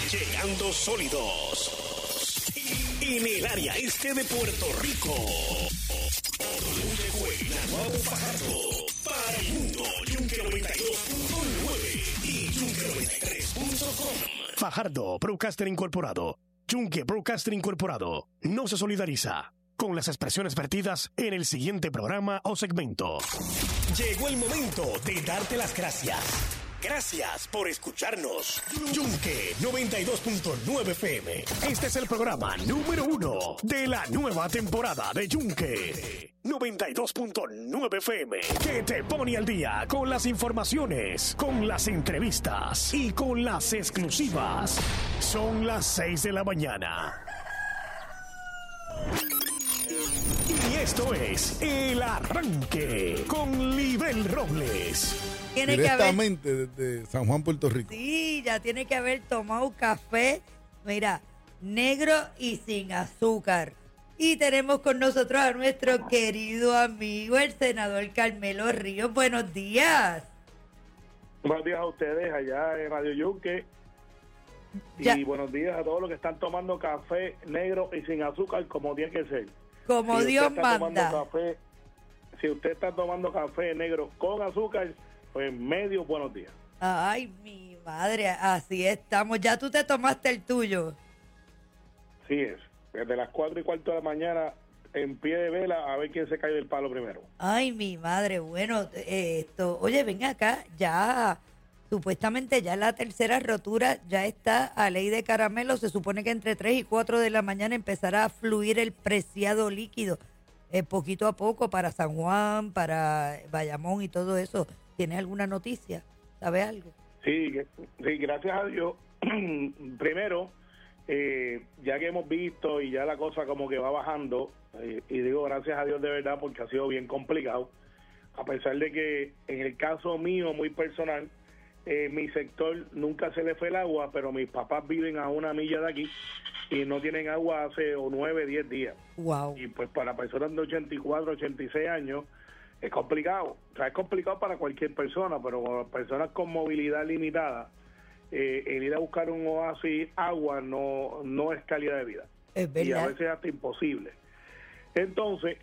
Llegando sólidos. En el área este de Puerto Rico. Llegó el Nahuatl Fajardo. Para el mundo, Yunque 92.9 y Yunque93.com. Fajardo, Broadcaster Incorporado. Yunque Broadcaster Incorporado no se solidariza con las expresiones vertidas en el siguiente programa o segmento. Llegó el momento de darte las gracias. Gracias por escucharnos. Yunque 92.9 FM. Este es el programa número 1 de la nueva temporada de Yunque 92.9 FM, que te pone al día con las informaciones, con las entrevistas y con las exclusivas. Son las 6 de la mañana. Y esto es El Arranque con Libel Robles. Directamente desde San Juan, Puerto Rico. Sí, ya tiene que haber tomado café, mira, negro y sin azúcar. Y tenemos con nosotros a nuestro querido amigo, el senador Carmelo Ríos. Buenos días. Buenos días a ustedes allá en Radio Yunque. Y buenos días a todos los que están tomando café negro y sin azúcar, como tiene que ser. Como si Dios manda. Si usted está tomando café negro con azúcar, pues medio buenos días. Ay, mi madre, así estamos. Ya tú te tomaste el tuyo. Sí es. Desde las 4:15 de la mañana, en pie de vela, a ver quién se cae del palo primero. Ay, mi madre, bueno, oye, ven acá, ya, supuestamente ya la tercera rotura ya está a ley de caramelo. Se supone que entre 3 y 4 de la mañana empezará a fluir el preciado líquido, poquito a poco para San Juan, para Bayamón y todo eso. ¿Tienes alguna noticia? ¿Sabes algo? Sí, gracias a Dios. Primero, ya que hemos visto y ya la cosa como que va bajando, y digo gracias a Dios de verdad porque ha sido bien complicado, a pesar de que en el caso mío muy personal, mi sector nunca se le fue el agua, pero mis papás viven a 1 milla de aquí y no tienen agua hace 9, 10 días. Wow. Y pues para personas de 84, 86 años es complicado. O sea, es complicado para cualquier persona, pero para personas con movilidad limitada, el ir a buscar un oasis agua no es calidad de vida. Es verdad. Y a veces hasta imposible. Entonces,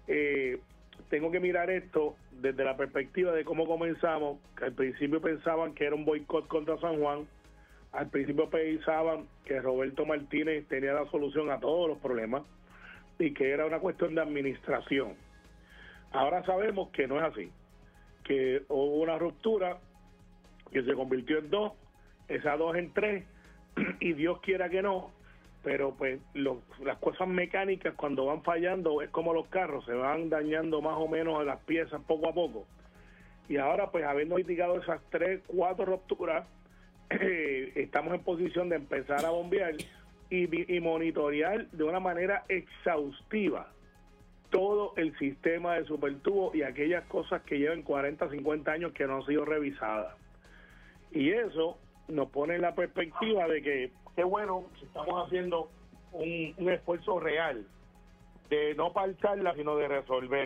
tengo que mirar esto desde la perspectiva de cómo comenzamos, que al principio pensaban que era un boicot contra San Juan, al principio pensaban que Roberto Martínez tenía la solución a todos los problemas y que era una cuestión de administración. Ahora sabemos que no es así, que hubo una ruptura que se convirtió en 2, esa 2 en 3, y Dios quiera que no, pero pues las cosas mecánicas cuando van fallando es como los carros, se van dañando más o menos las piezas poco a poco. Y ahora pues habiendo mitigado esas 3, 4 rupturas, estamos en posición de empezar a bombear y monitorear de una manera exhaustiva todo el sistema de supertubo y aquellas cosas que llevan 40, 50 años que no han sido revisadas. Y eso nos pone en la perspectiva de que qué bueno que estamos haciendo un esfuerzo real de no parcharla, sino de resolver.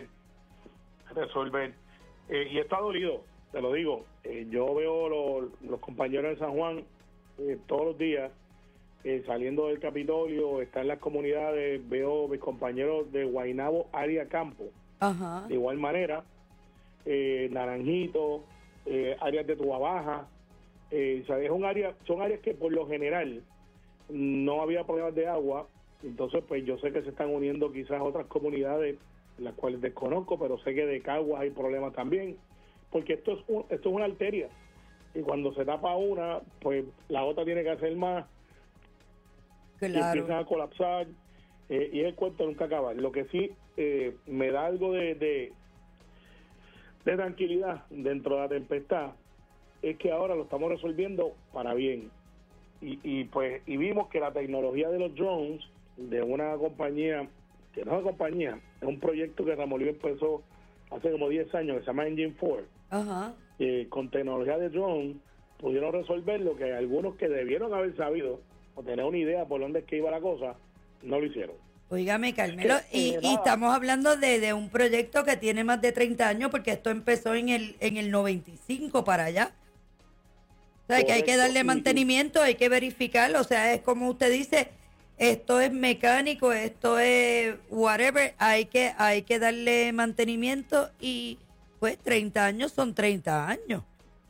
Y esto ha dolido, te lo digo. Yo veo los compañeros de San Juan todos los días saliendo del Capitolio, están en las comunidades, veo mis compañeros de Guaynabo, área campo. Ajá. De igual manera, Naranjito, áreas de Toa Baja, o sea, son áreas que por lo general no había problemas de agua. Entonces pues yo sé que se están uniendo quizás otras comunidades, las cuales desconozco, pero sé que de Caguas hay problemas también, porque esto es una arteria, y cuando se tapa una, pues la otra tiene que hacer más. Claro. Y empiezan a colapsar, y el cuento nunca acaba. Lo que sí me da algo de tranquilidad dentro de la tempestad es que ahora lo estamos resolviendo para bien. Y vimos que la tecnología de los drones de una compañía, que no es una compañía, es un proyecto que Ramolío empezó hace como 10 años, que se llama Engine 4. Ajá. Con tecnología de drone pudieron resolver lo que algunos que debieron haber sabido o tener una idea por dónde es que iba la cosa, no lo hicieron. Óigame, Carmelo, y estamos hablando de un proyecto que tiene más de 30 años, porque esto empezó en el 95 para allá. O sea, que hay que Correcto. darle mantenimiento, hay que verificarlo. O sea, es como usted dice, esto es mecánico, esto es whatever, hay que darle mantenimiento y pues 30 años son 30 años.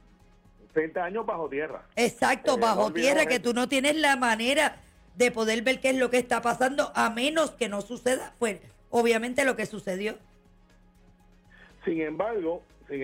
30 años bajo tierra. Exacto, No bajo olvidemos tierra, que eso. tú no tienes la manera de poder ver qué es lo que está pasando, a menos que no suceda, pues obviamente lo que sucedió. Sin embargo,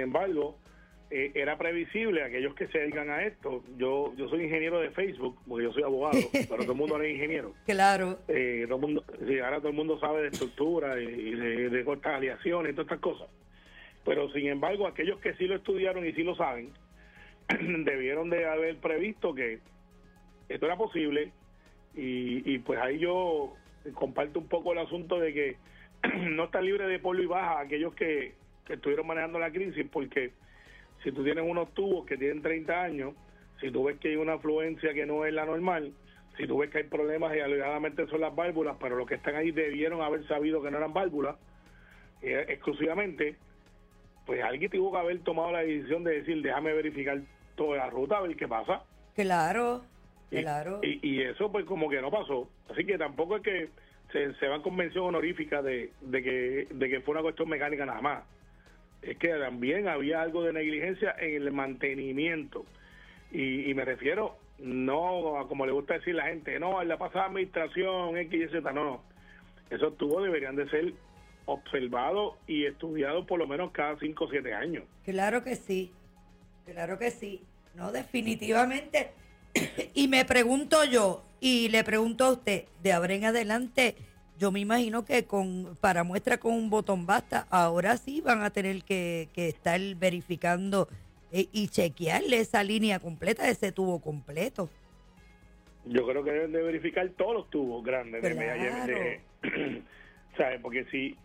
era previsible, aquellos que se dedican a esto, yo soy ingeniero de Facebook, porque yo soy abogado, pero todo el mundo no es ingeniero. Claro. Todo el mundo, sí, ahora todo el mundo sabe de estructura y de cortas aleaciones y todas estas cosas. Pero sin embargo, aquellos que sí lo estudiaron y sí lo saben, debieron de haber previsto que esto era posible y pues ahí yo comparto un poco el asunto de que no está libre de polvo y baja aquellos que estuvieron manejando la crisis, porque si tú tienes unos tubos que tienen 30 años, si tú ves que hay una afluencia que no es la normal, si tú ves que hay problemas y alegadamente son las válvulas, pero los que están ahí debieron haber sabido que no eran válvulas exclusivamente, pues alguien tuvo que haber tomado la decisión de decir, déjame verificar toda la ruta, a ver qué pasa. Claro, Y- claro. Y eso pues como que no pasó. Así que tampoco es que se van con mención honorífica de que fue una cuestión mecánica nada más. Es que también había algo de negligencia en el mantenimiento. Y me refiero, no a como le gusta decir la gente, no, en la pasada administración, X y Z, no. Esos tubos deberían de ser observados y estudiados por lo menos cada 5 o 7 años. Claro que sí, claro que sí. No, definitivamente. Y me pregunto yo, y le pregunto a usted, de ahora en adelante, yo me imagino que para muestra con un botón basta, ahora sí van a tener que estar verificando y chequearle esa línea completa, ese tubo completo. Yo creo que deben de verificar todos los tubos grandes de Claro. ¿sabes? Porque si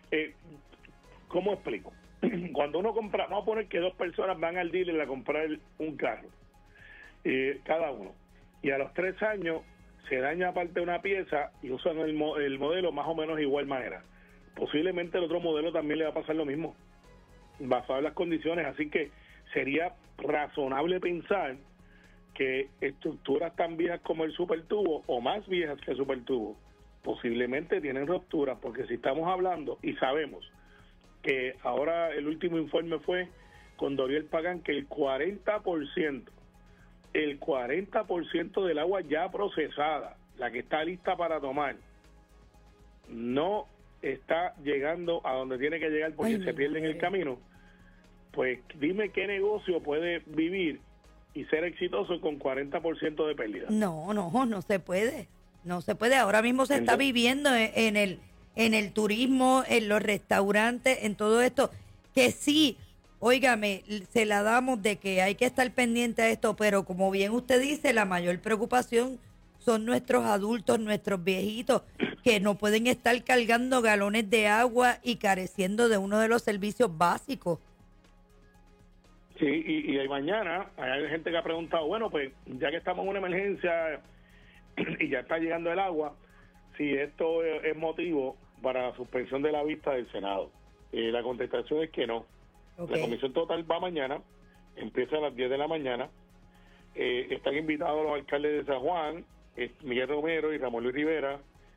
¿cómo explico? Cuando uno compra, vamos a poner que 2 personas van al dealer a comprar un carro, cada uno, y a los 3 años se daña aparte una pieza y usan el modelo más o menos de igual manera. Posiblemente el otro modelo también le va a pasar lo mismo, basado en las condiciones. Así que sería razonable pensar que estructuras tan viejas como el supertubo o más viejas que el supertubo posiblemente tienen rupturas, porque si estamos hablando y sabemos que ahora el último informe fue con Doriel Pagán que el 40% del agua ya procesada, la que está lista para tomar, no está llegando a donde tiene que llegar porque se pierde en el camino. Pues dime qué negocio puede vivir y ser exitoso con 40% de pérdida. No se puede. No se puede. Ahora mismo se está viviendo en el turismo, en los restaurantes, en todo esto, que sí, óigame, se la damos de que hay que estar pendiente a esto, pero como bien usted dice, la mayor preocupación son nuestros adultos, nuestros viejitos, que no pueden estar cargando galones de agua y careciendo de uno de los servicios básicos. Sí, y mañana hay gente que ha preguntado, bueno, pues ya que estamos en una emergencia y ya está llegando el agua, si esto es motivo para la suspensión de la vista del Senado. La contestación es que no. Okay. La comisión total va mañana, empieza a las 10 de la mañana. Están invitados los alcaldes de San Juan, Miguel Romero y Ramón Luis Rivera,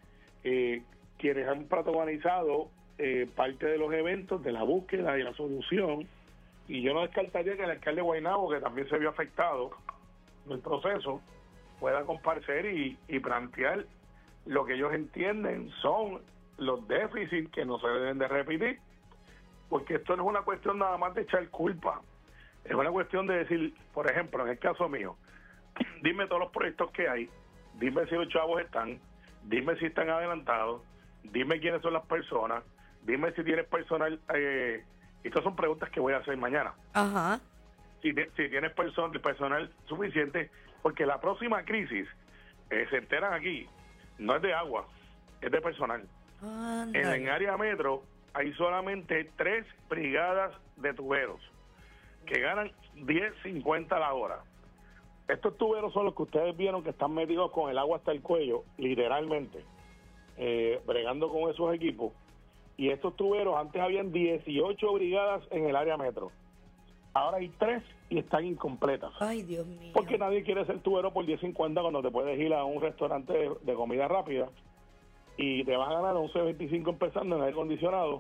quienes han protagonizado parte de los eventos de la búsqueda y la solución. Y yo no descartaría que el alcalde de Guaynabo, que también se vio afectado en el proceso, pueda comparecer y plantear lo que ellos entienden son los déficits que no se deben de repetir, porque esto no es una cuestión nada más de echar culpa, es una cuestión de decir, por ejemplo, en el caso mío, dime todos los proyectos que hay, dime si los chavos están, dime si están adelantados, dime quiénes son las personas, dime si tienes personal, estas son preguntas que voy a hacer mañana. Ajá. Si tienes personal suficiente, porque la próxima crisis, se enteran aquí, no es de agua, es de personal. En el área metro hay solamente 3 brigadas de tuberos que ganan 10.50 la hora. Estos tuberos son los que ustedes vieron que están metidos con el agua hasta el cuello, literalmente, bregando con esos equipos. Y estos tuberos, antes habían 18 brigadas en el área metro. Ahora hay 3 y están incompletas. Ay, Dios mío. Porque nadie quiere ser tubero por 10.50 cuando te puedes ir a un restaurante de comida rápida y te vas a ganar 11.25 empezando en aire acondicionado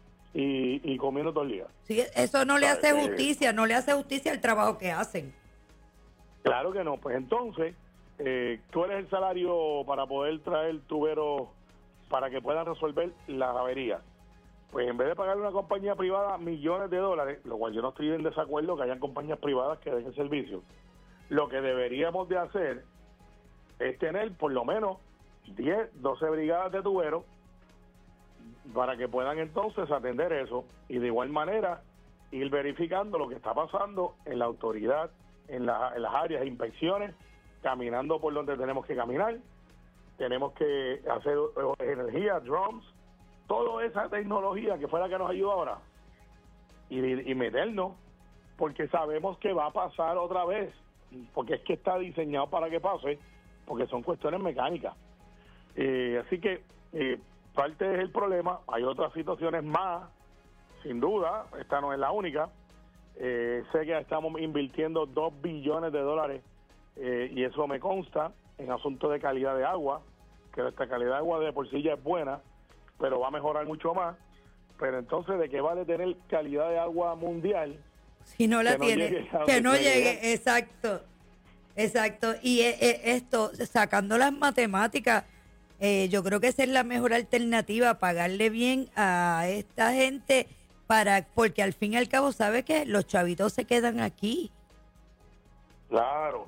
y comiendo todo el día. Sí, eso no le hace justicia, no le hace justicia al trabajo que hacen. Claro que no. Pues entonces, tú eres el salario para poder traer tuberos para que puedan resolver las averías. Pues en vez de pagarle a una compañía privada millones de dólares, lo cual yo no estoy en desacuerdo que hayan compañías privadas que den el servicio, lo que deberíamos de hacer es tener por lo menos 10, 12 brigadas de tuberos para que puedan entonces atender eso y de igual manera ir verificando lo que está pasando en la autoridad, en las áreas de inspecciones, caminando por donde tenemos que caminar, tenemos que hacer energía, drones, toda esa tecnología que fue la que nos ayudó ahora y meternos, porque sabemos que va a pasar otra vez, porque es que está diseñado para que pase, porque son cuestiones mecánicas. Así que parte es el problema, hay otras situaciones más, sin duda, esta no es la única. Sé que estamos invirtiendo $2 billones y eso me consta en asuntos de calidad de agua, que nuestra calidad de agua de por sí ya es buena, pero va a mejorar mucho más. Pero entonces, ¿de qué vale tener calidad de agua mundial si no la tiene? Que no llegue, exacto. Y esto, sacando las matemáticas, yo creo que esa es la mejor alternativa, pagarle bien a esta gente, porque al fin y al cabo, ¿sabe qué? Los chavitos se quedan aquí. Claro.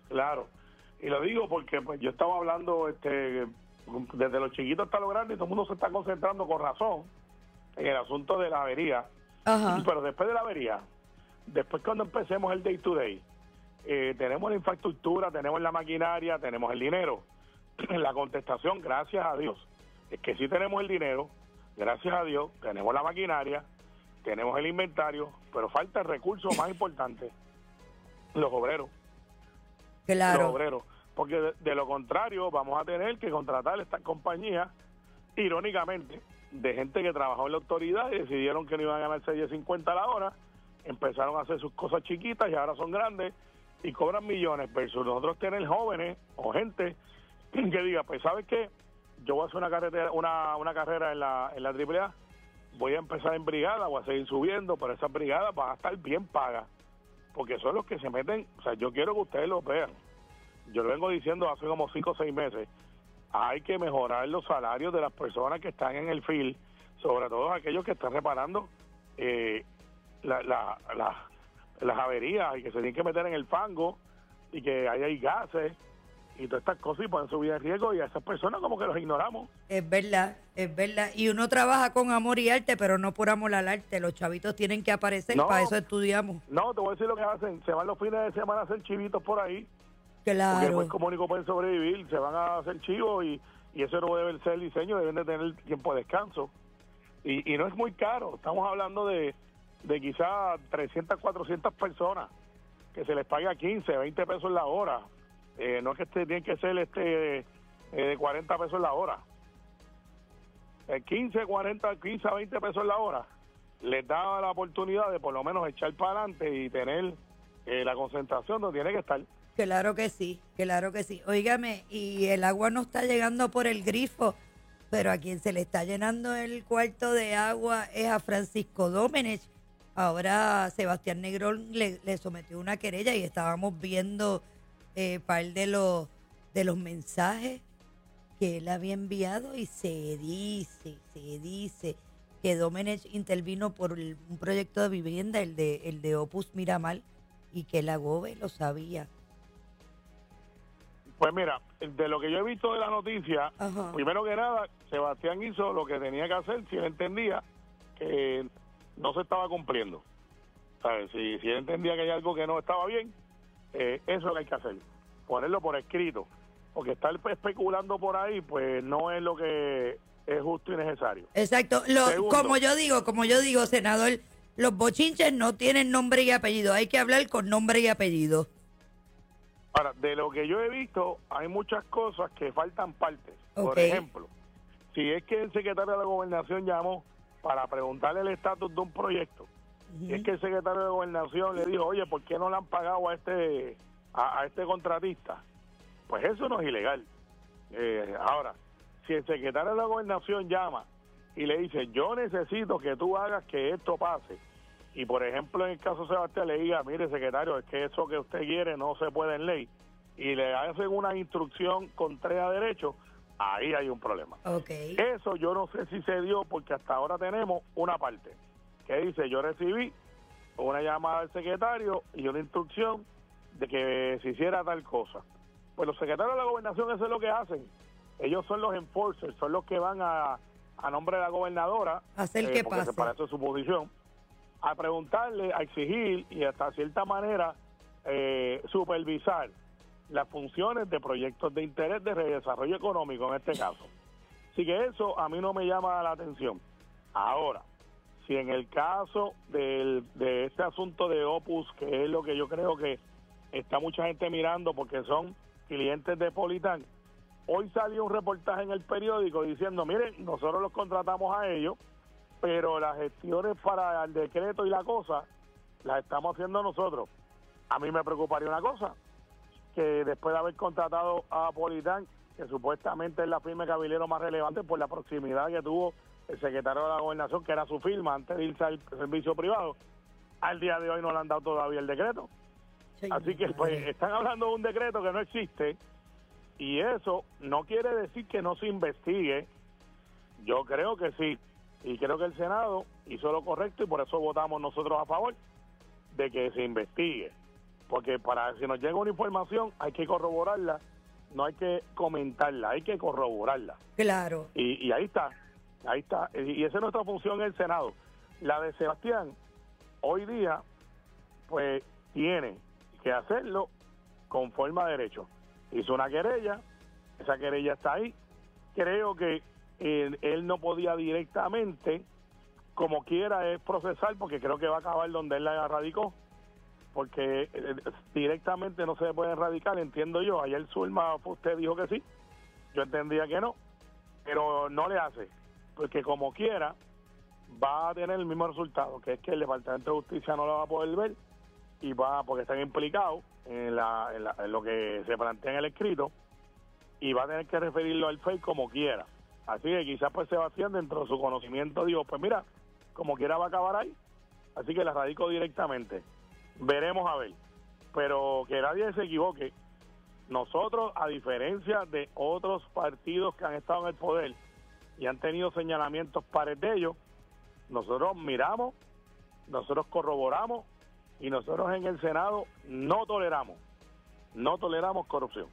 Y lo digo porque pues yo estaba hablando desde los chiquitos hasta los grandes y todo el mundo se está concentrando con razón en el asunto de la avería. Ajá. Pero después de la avería, después cuando empecemos el day to day, tenemos la infraestructura, tenemos la maquinaria, tenemos el dinero. La contestación, gracias a Dios, es que sí tenemos el dinero, gracias a Dios, tenemos la maquinaria, tenemos el inventario, pero falta el recurso más importante, los obreros. Claro. Los obreros. Porque de lo contrario vamos a tener que contratar estas compañías, irónicamente, de gente que trabajó en la autoridad y decidieron que no iban a ganar 6.50 a la hora, empezaron a hacer sus cosas chiquitas y ahora son grandes y cobran millones, versus nosotros tener jóvenes o gente que diga, pues ¿sabes qué? Yo voy a hacer una carrera en la AAA, voy a empezar en brigada, voy a seguir subiendo, pero esas brigadas van a estar bien pagas, porque son los que se meten. O sea, yo quiero que ustedes lo vean. Yo lo vengo diciendo hace como 5 o 6 meses. Hay que mejorar los salarios de las personas que están en el field, sobre todo aquellos que están reparando las averías y que se tienen que meter en el fango y que hay gases y todas estas cosas y pueden subir el riesgo, y a esas personas como que los ignoramos. Es verdad. Y uno trabaja con amor y arte, pero no por amor al arte. Los chavitos tienen que aparecer, para eso estudiamos. No, te voy a decir lo que hacen. Se van los fines de semana a hacer chivitos por ahí. Claro. Porque pues como único pueden sobrevivir, se van a hacer chivos y eso no debe ser el diseño, deben de tener tiempo de descanso. Y no es muy caro. Estamos hablando de quizás 300, 400 personas que se les paga 15, 20 pesos la hora. No es que tienen que ser de 40 pesos la hora. 15 a 20 pesos la hora les da la oportunidad de por lo menos echar para adelante y tener la concentración donde tiene que estar. Claro que sí. Óigame, y el agua no está llegando por el grifo, pero a quien se le está llenando el cuarto de agua es a Francisco Domenech. Ahora Sebastián Negrón le sometió una querella y estábamos viendo par de los mensajes que él había enviado, y se dice que Domenech intervino por un proyecto de vivienda, el de Opus Miramar, y que la GOBE lo sabía. Pues mira, de lo que yo he visto de la noticia, Ajá. Primero que nada, Sebastián hizo lo que tenía que hacer si él entendía que no se estaba cumpliendo. ¿Sabes? Si él entendía que hay algo que no estaba bien, eso es lo que hay que hacer, ponerlo por escrito, porque estar especulando por ahí pues no es lo que es justo y necesario. Exacto. Como yo digo, senador, los bochinches no tienen nombre y apellido, hay que hablar con nombre y apellido. Ahora, de lo que yo he visto, hay muchas cosas que faltan partes. Por Ok. ejemplo, si es que el secretario de la Gobernación llamó para preguntarle el estatus de un proyecto Y es que el secretario de Gobernación le dijo, oye, ¿por qué no le han pagado a este contratista? Pues eso no es ilegal. Ahora, si el secretario de la Gobernación llama y le dice, yo necesito que tú hagas que esto pase, y por ejemplo en el caso de Sebastián le diga, mire secretario, es que eso que usted quiere no se puede en ley, y le hacen una instrucción contraria a derecho, ahí hay un problema. Okay. Eso yo no sé si se dio, porque hasta ahora tenemos una parte que dice, yo recibí una llamada del secretario y una instrucción de que se hiciera tal cosa. Pues los secretarios de la Gobernación eso es lo que hacen. Ellos son los enforcers, son los que van a nombre de la gobernadora, hacer que porque pase. para eso es su posición, a preguntarle, a exigir y hasta cierta manera supervisar las funciones de proyectos de interés de desarrollo económico en este caso. Así que eso a mí no me llama la atención. Ahora, si en el caso de este asunto de Opus, que es lo que yo creo que está mucha gente mirando porque son clientes de Politán, hoy salió un reportaje en el periódico diciendo, miren, nosotros los contratamos a ellos, pero las gestiones para el decreto y la cosa las estamos haciendo nosotros. A mí me preocuparía una cosa, que después de haber contratado a Politán, que supuestamente es la firma de cabilero más relevante por la proximidad que tuvo el secretario de la Gobernación, que era su firma antes de irse al servicio privado, al día de hoy no le han dado todavía el decreto. Sí, así que pues están hablando de un decreto que no existe, y eso no quiere decir que no se investigue. Yo creo que sí, y creo que el Senado hizo lo correcto, y por eso votamos nosotros a favor de que se investigue, porque si nos llega una información hay que corroborarla, no hay que comentarla, hay que corroborarla. Claro. Y ahí está, y esa es nuestra función en el Senado. La de Sebastián, hoy día, pues tiene que hacerlo conforme a derecho. Hizo una querella, esa querella está ahí. Creo que él no podía directamente, como quiera, es procesar, porque creo que va a acabar donde él la radicó, porque directamente no se puede erradicar, entiendo yo. Ayer Zulma, usted dijo que sí, yo entendía que no, pero no le hace, porque como quiera va a tener el mismo resultado, que es que el Departamento de Justicia no lo va a poder ver, y porque están implicados en lo que se plantea en el escrito, y va a tener que referirlo al FEI como quiera. Así que quizás pues Sebastián, dentro de su conocimiento, digo, pues mira, como quiera va a acabar ahí, así que la radico directamente. Veremos a ver, pero que nadie se equivoque. Nosotros, a diferencia de otros partidos que han estado en el poder y han tenido señalamientos pares de ellos, nosotros miramos, nosotros corroboramos, y nosotros en el Senado no toleramos corrupción.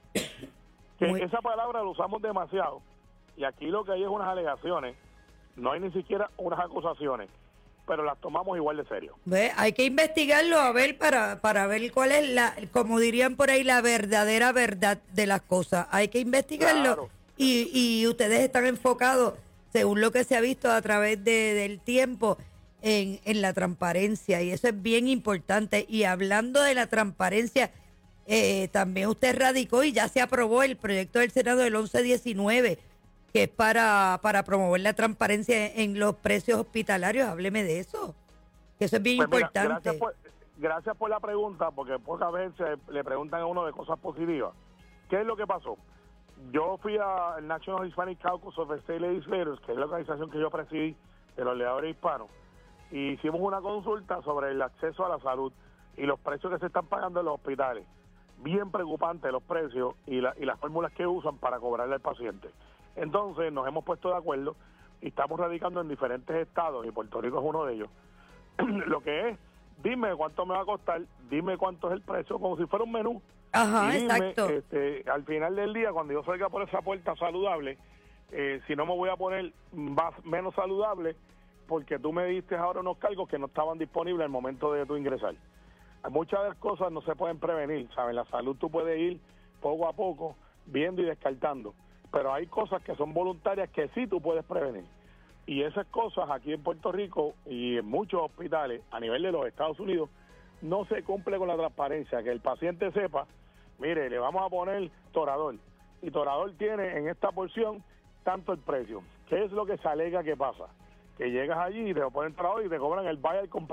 Esa palabra la usamos demasiado, y aquí lo que hay es unas alegaciones, no hay ni siquiera unas acusaciones, pero las tomamos igual de serio. Hay que investigarlo a ver para ver cuál es como dirían por ahí, la verdadera verdad de las cosas. Hay que investigarlo. Claro. Y ustedes están enfocados, según lo que se ha visto a través del tiempo, en la transparencia, y eso es bien importante. Y hablando de la transparencia, también usted radicó y ya se aprobó el proyecto del Senado del 1119, que es para promover la transparencia en los precios hospitalarios. Hábleme de eso, que eso es bien importante. Mira, gracias por la pregunta, porque pocas veces le preguntan a uno de cosas positivas. ¿Qué es lo que pasó? Yo fui al National Hispanic Caucus of State Legislators, que es la organización que yo presidí de los legisladores hispanos, y hicimos una consulta sobre el acceso a la salud y los precios que se están pagando en los hospitales. Bien preocupante los precios y las fórmulas que usan para cobrarle al paciente. Entonces nos hemos puesto de acuerdo y estamos radicando en diferentes estados, y Puerto Rico es uno de ellos. Lo que es, dime cuánto me va a costar, dime cuánto es el precio, como si fuera un menú. Ajá, y dime, exacto. Al final del día, cuando yo salga por esa puerta saludable, si no me voy a poner menos saludable, porque tú me diste ahora unos cargos que no estaban disponibles al momento de tu ingresar. Muchas de las cosas no se pueden prevenir, ¿sabes? La salud tú puedes ir poco a poco, viendo y descartando, pero hay cosas que son voluntarias que sí tú puedes prevenir. Y esas cosas aquí en Puerto Rico y en muchos hospitales a nivel de los Estados Unidos no se cumple con la transparencia, que el paciente sepa, mire, le vamos a poner Toradol, y Toradol tiene en esta porción tanto el precio. ¿Qué es lo que se alega que pasa? Que llegas allí y te ponen Toradol y te cobran el buyer completo.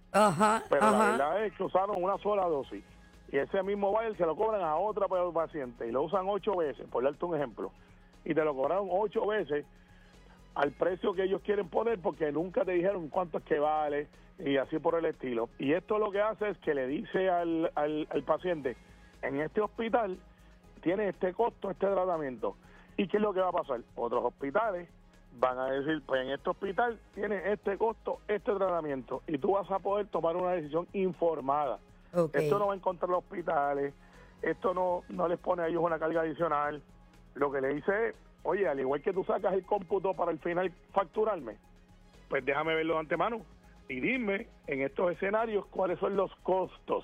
Ajá, pero la ajá. verdad es que usaron una sola dosis. Y ese mismo vial se lo cobran a otra paciente y lo usan 8 veces, por darte un ejemplo. Y te lo cobraron 8 veces al precio que ellos quieren poner porque nunca te dijeron cuánto es que vale y así por el estilo. Y esto lo que hace es que le dice al paciente, en este hospital tiene este costo, este tratamiento. ¿Y qué es lo que va a pasar? Otros hospitales van a decir, pues en este hospital tiene este costo, este tratamiento, y tú vas a poder tomar una decisión informada. Okay. Esto no va en contra de los hospitales, esto no les pone a ellos una carga adicional. Lo que le dice es, oye, al igual que tú sacas el cómputo para al final facturarme, pues déjame verlo de antemano y dime en estos escenarios cuáles son los costos.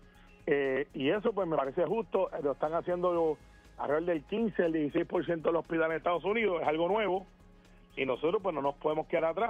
Y eso pues me parece justo, lo están haciendo alrededor del 15, el 16% de los hospitales en Estados Unidos, es algo nuevo, y nosotros pues no nos podemos quedar atrás.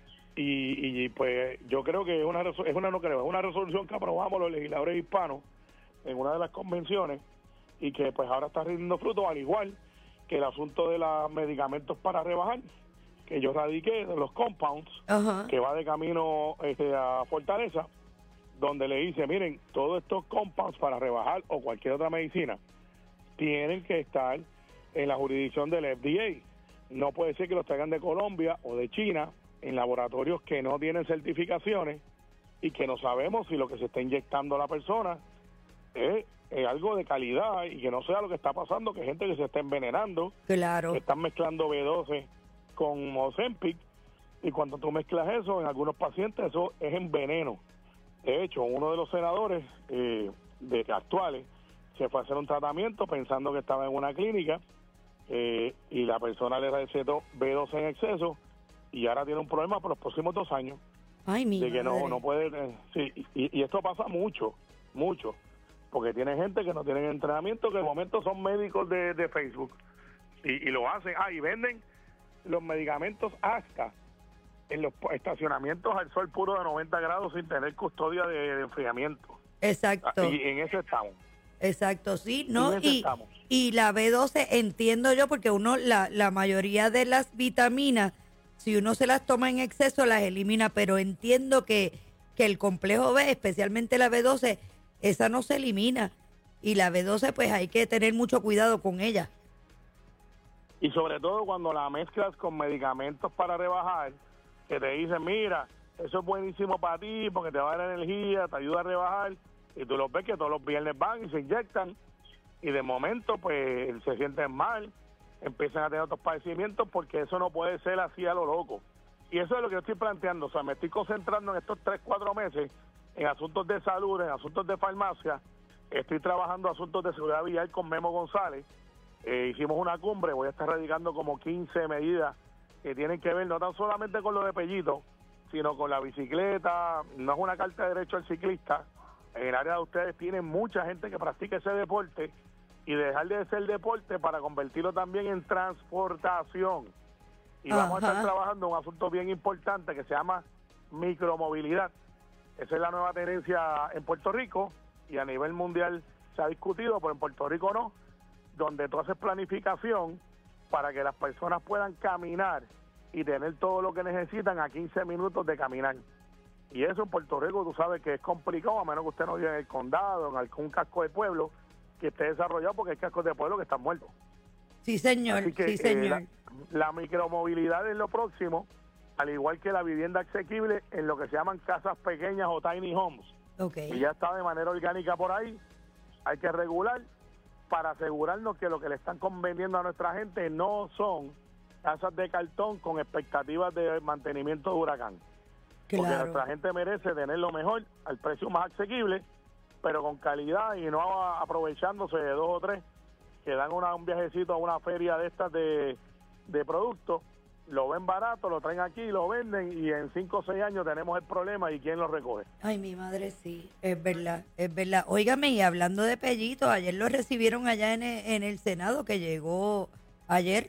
Y pues yo creo que es una resolución que aprobamos los legisladores hispanos en una de las convenciones y que pues ahora está rindiendo fruto, al igual que el asunto de los medicamentos para rebajar, que yo radiqué de los compounds, Ajá. que va de camino a Fortaleza, donde le dice, miren, todos estos compounds para rebajar o cualquier otra medicina tienen que estar en la jurisdicción del FDA. No puede ser que los traigan de Colombia o de China en laboratorios que no tienen certificaciones y que no sabemos si lo que se está inyectando a la persona es algo de calidad y que no sea lo que está pasando, que hay gente que se está envenenando, Claro. que están mezclando B12 con Ozempic, y cuando tú mezclas eso en algunos pacientes, eso es en veneno. De hecho, uno de los senadores actuales se fue a hacer un tratamiento pensando que estaba en una clínica y la persona le recetó B12 en exceso y ahora tiene un problema por los próximos 2 años. Ay, mi de que madre. no puede. Sí, y esto pasa mucho, porque tiene gente que no tienen entrenamiento, que de momento son médicos de Facebook y lo hacen. Y venden los medicamentos hasta en los estacionamientos al sol puro de 90 grados sin tener custodia de enfriamiento. Exacto. Y en eso estamos. Exacto, sí, ¿no? En eso estamos. Y la B12 entiendo yo porque la mayoría de las vitaminas, si uno se las toma en exceso, las elimina, pero entiendo que el complejo B, especialmente la B12, esa no se elimina. Y la B12, pues hay que tener mucho cuidado con ella. Y sobre todo cuando la mezclas con medicamentos para rebajar, que te dicen, mira, eso es buenísimo para ti porque te va a dar energía, te ayuda a rebajar, y tú los ves que todos los viernes van y se inyectan, y de momento pues se sienten mal, empiezan a tener otros padecimientos, porque eso no puede ser así a lo loco. Y eso es lo que yo estoy planteando, o sea, me estoy concentrando en estos 3-4 meses en asuntos de salud, en asuntos de farmacia, estoy trabajando asuntos de seguridad vial con Memo González, hicimos una cumbre, voy a estar radicando como 15 medidas que tienen que ver no tan solamente con lo de Pellito, sino con la bicicleta. No es una carta de derecho al ciclista. En el área de ustedes tienen mucha gente que practica ese deporte y dejar de ser deporte para convertirlo también en transportación. Y vamos a estar trabajando en un asunto bien importante que se llama micromovilidad. Esa es la nueva tendencia en Puerto Rico y a nivel mundial se ha discutido, pero en Puerto Rico no, donde tú haces planificación para que las personas puedan caminar y tener todo lo que necesitan a 15 minutos de caminar. Y eso en Puerto Rico tú sabes que es complicado, a menos que usted no vive en el condado, en algún casco de pueblo que esté desarrollado, porque hay cascos de pueblo que están muertos. Sí, señor. Así que, sí, señor. La micromovilidad es lo próximo, al igual que la vivienda asequible en lo que se llaman casas pequeñas o tiny homes. Okay. Y ya está de manera orgánica por ahí. Hay que regular para asegurarnos que lo que le están conveniendo a nuestra gente no son casas de cartón con expectativas de mantenimiento de huracán. Porque Claro. nuestra gente merece tener lo mejor al precio más asequible, pero con calidad y no aprovechándose de 2 o 3 que dan un viajecito a una feria de estas de productos, lo ven barato, lo traen aquí, lo venden y en 5 o 6 años tenemos el problema y quién lo recoge. Ay, mi madre, sí, es verdad, es verdad. Óigame, y hablando de Pellito, ayer lo recibieron allá en el Senado, que llegó ayer,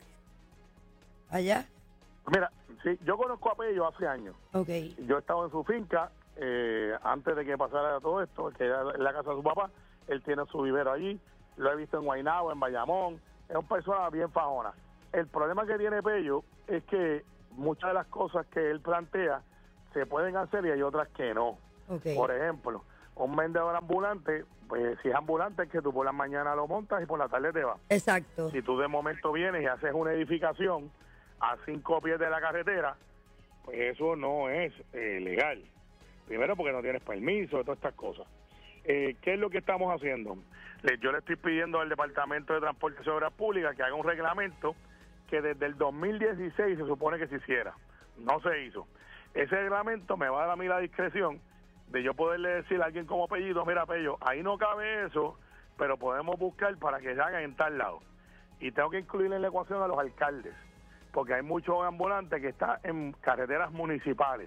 allá. Mira, sí, yo conozco a Pello hace años. Okay. Yo he estado en su finca antes de que pasara todo esto, que era en la casa de su papá. Él tiene su vivero allí. Lo he visto en Guaynabo, en Bayamón. Es una persona bien fajona. El problema que tiene Pello es que muchas de las cosas que él plantea se pueden hacer y hay otras que no. Okay. Por ejemplo, un vendedor ambulante, pues si es ambulante es que tú por la mañana lo montas y por la tarde te vas. Exacto. Si tú de momento vienes y haces una edificación a 5 pies de la carretera, pues eso no es legal. Primero porque no tienes permiso, todas estas cosas. ¿Qué es lo que estamos haciendo? Yo le estoy pidiendo al Departamento de Transporte y Obras Públicas que haga un reglamento que desde el 2016 se supone que se hiciera. No se hizo. Ese reglamento me va a dar a mí la discreción de yo poderle decir a alguien como Pellito, mira Pello, ahí no cabe eso, pero podemos buscar para que se hagan en tal lado. Y tengo que incluir en la ecuación a los alcaldes, porque hay muchos ambulantes que están en carreteras municipales.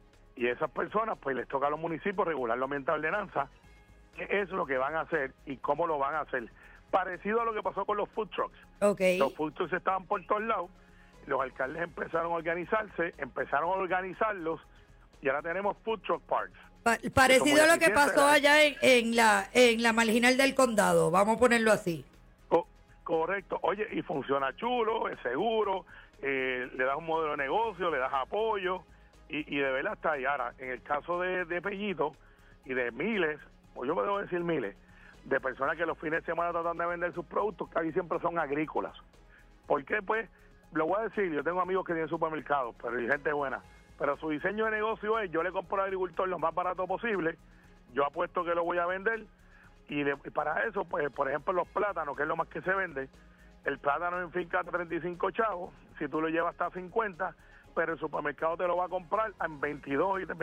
Y esas personas, pues les toca a los municipios regularlo mediante ordenanza, qué es lo que van a hacer y cómo lo van a hacer. Parecido a lo que pasó con los food trucks. Okay. Los food trucks estaban por todos lados, los alcaldes empezaron a organizarse, empezaron a organizarlos y ahora tenemos food truck parks. Parecido a lo que pasó allá en la marginal del condado, vamos a ponerlo así. Correcto. Oye, y funciona chulo, es seguro, le das un modelo de negocio, le das apoyo y de verdad está ahí. Ahora, en el caso de Pellito y de miles, o yo me debo decir miles, de personas que los fines de semana tratan de vender sus productos, casi siempre son agrícolas. ¿Por qué? Pues, lo voy a decir, yo tengo amigos que tienen supermercados, pero hay gente buena. Pero su diseño de negocio es, yo le compro al agricultor lo más barato posible, yo apuesto que lo voy a vender, y para eso, pues, por ejemplo, los plátanos, que es lo más que se vende, el plátano en finca a 35 chavos, si tú lo llevas hasta 50, pero el supermercado te lo va a comprar en 22 y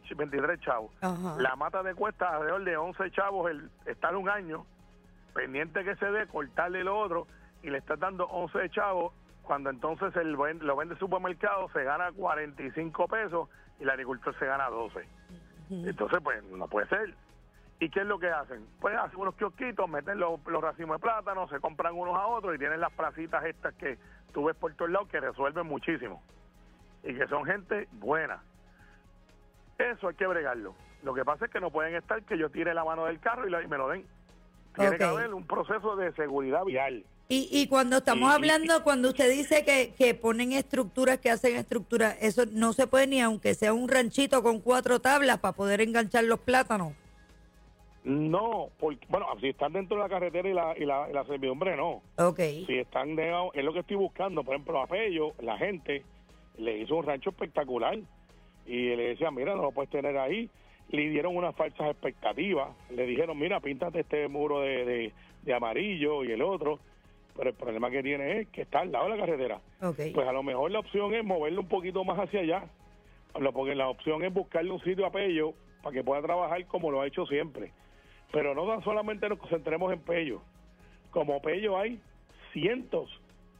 23 chavos. Ajá. La mata te cuesta alrededor de 11 chavos el estar un año, pendiente que se dé, cortarle lo otro, y le estás dando 11 chavos, cuando entonces lo vende el supermercado, se gana 45 pesos y el agricultor se gana 12. Entonces, pues, no puede ser. ¿Y qué es lo que hacen? Pues hacen unos kiosquitos, meten los racimos de plátano, se compran unos a otros y tienen las placitas estas que tú ves por todos lados que resuelven muchísimo y que son gente buena. Eso hay que bregarlo. Lo que pasa es que no pueden estar que yo tire la mano del carro y me lo den. Tiene que haber un proceso de seguridad vial. Y cuando estamos hablando, cuando usted dice que ponen estructuras, que hacen estructuras, eso no se puede ni aunque sea un ranchito con 4 tablas para poder enganchar los plátanos. No, porque, bueno, si están dentro de la carretera y la servidumbre, no. Okay. Si están es lo que estoy buscando. Por ejemplo, a Pello, la gente le hizo un rancho espectacular y le decían, mira, no lo puedes tener ahí. Le dieron unas falsas expectativas. Le dijeron, mira, píntate este muro de amarillo y el otro. Pero el problema que tiene es que está al lado de la carretera. Okay. Pues a lo mejor la opción es moverlo un poquito más hacia allá. Porque la opción es buscarle un sitio a Pello para que pueda trabajar como lo ha hecho siempre. Pero no tan solamente nos concentremos en Pello. Como Pello hay cientos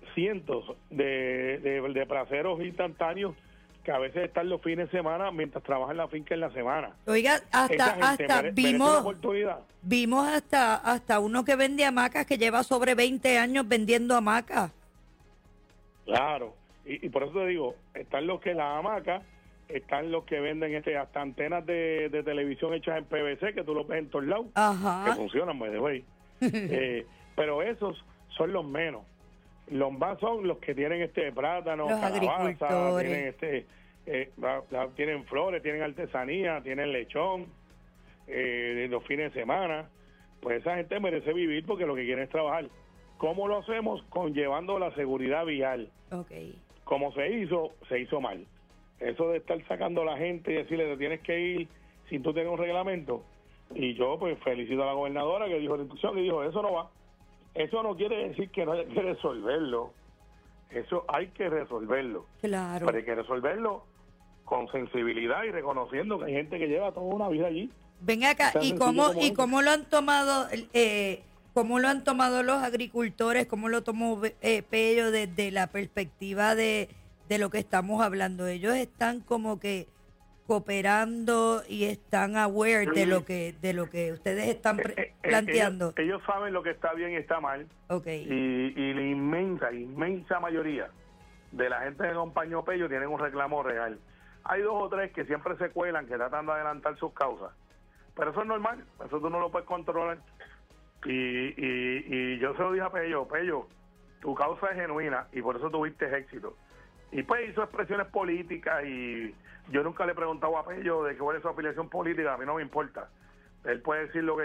de placeros instantáneos que a veces están los fines de semana mientras trabajan la finca en la semana. Oiga, hasta vimos hasta uno que vende hamacas que lleva sobre 20 años vendiendo hamacas. Claro, y por eso te digo, están los que las hamacas, están los que venden hasta antenas de televisión hechas en PVC, que tú lo ves en todos lados, que funcionan, by the way. Pero esos son los menos. Los más son los que tienen plátano, los calabaza, tienen tienen flores, tienen artesanía, tienen lechón, los fines de semana. Pues esa gente merece vivir porque lo que quieren es trabajar. ¿Cómo lo hacemos? Conllevando la seguridad vial. Okay. Como se hizo mal. Eso de estar sacando a la gente y decirle te tienes que ir sin tú tener un reglamento. Y yo pues felicito a la gobernadora que dijo la instrucción y dijo eso no va. Eso no quiere decir que no hay que resolverlo. Eso hay que resolverlo. Claro. Pero hay que resolverlo con sensibilidad y reconociendo que hay gente que lleva toda una vida allí. Ven acá, ¿y cómo lo han tomado los agricultores? ¿Cómo lo tomó Pello desde la perspectiva de lo que estamos hablando? Ellos están como que cooperando y están aware de lo que ustedes están planteando. Ellos saben lo que está bien y está mal. Okay. Y la inmensa mayoría de la gente que acompañó Pello tienen un reclamo real. Hay 2 o 3 que siempre se cuelan, que tratan de adelantar sus causas. Pero eso es normal, eso tú no lo puedes controlar. Y yo se lo dije a Pello, tu causa es genuina y por eso tuviste éxito. Y pues hizo expresiones políticas y yo nunca le he preguntado a Pello de cuál es su afiliación política, a mí no me importa. Él puede decir lo que